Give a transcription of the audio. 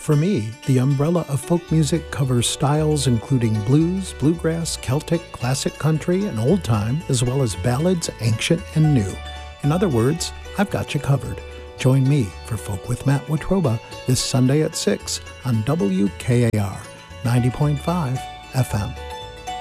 For me, the umbrella of folk music covers styles including blues, bluegrass, Celtic, classic country, and old time, as well as ballads, ancient and new. In other words, I've got you covered. Join me for Folk with Matt Watroba this Sunday at 6 on WKAR 90.5 FM.